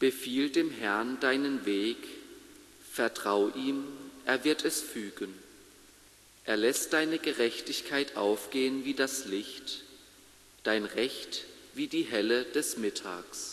Befiehl dem Herrn deinen Weg, vertrau ihm, er wird es fügen. Er lässt deine Gerechtigkeit aufgehen wie das Licht, dein Recht wie die Helle des Mittags.